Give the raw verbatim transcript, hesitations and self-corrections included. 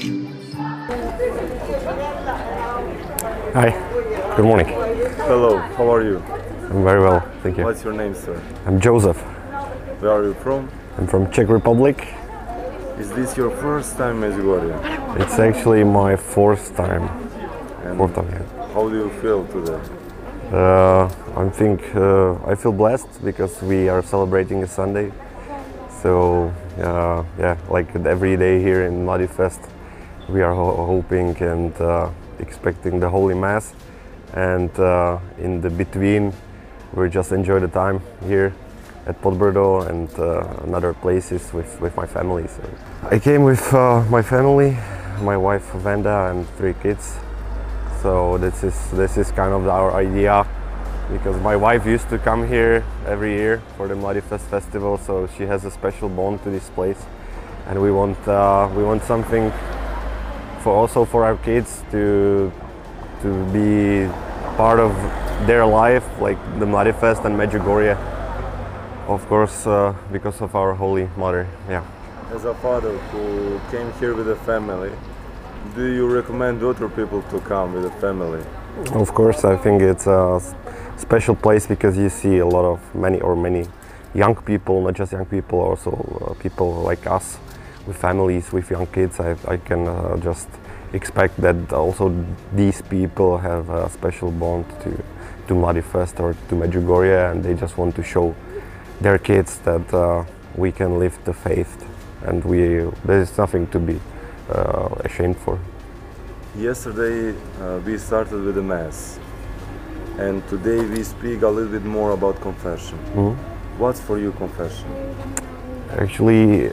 Hi, good morning. Hello, how are you? I'm very well, thank you. What's your name, sir? I'm Joseph. Where are you from? I'm from Czech Republic. Is this your first time in Medjugorje? It's actually my fourth time. And Fourth time here. how do you feel today? Uh, I think uh, I feel blessed because we are celebrating a Sunday. So uh, yeah, like every day here in Mladý Fest, we are ho- hoping and uh, expecting the Holy Mass, and uh, in the between, we just enjoy the time here at Podbrdo and uh, another places with, with my family. So I came with uh, my family, my wife Vanda and three kids. So this is this is kind of our idea, because my wife used to come here every year for the Mladý Fest festival, so she has a special bond to this place, and we want uh, we want something for also for our kids to to be part of their life, like the Mladý Fest and Medjugorje, of course, uh, because of our Holy Mother. Yeah. As a father who came here with a family, do you recommend other people to come with a family? Of course, I think it's a s- special place because you see a lot of many or many young people, not just young people, also uh, people like us with families, with young kids. I, I can uh, just expect that also these people have a special bond to, to Mladý Fest or to Medjugorje, and they just want to show their kids that uh, we can live the faith, and we there is nothing to be uh, ashamed for. Yesterday uh, we started with the Mass, and today we speak a little bit more about confession. Mhm. What's for you confession? Actually,